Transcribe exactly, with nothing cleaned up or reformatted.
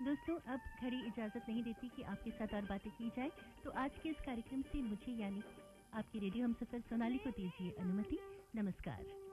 दोस्तों, अब घड़ी इजाजत नहीं देती कि आपके साथ और बातें की जाए, तो आज के इस कार्यक्रम से मुझे यानी आपकी रेडियो हमसफर सोनाली को दीजिए अनुमति। नमस्कार।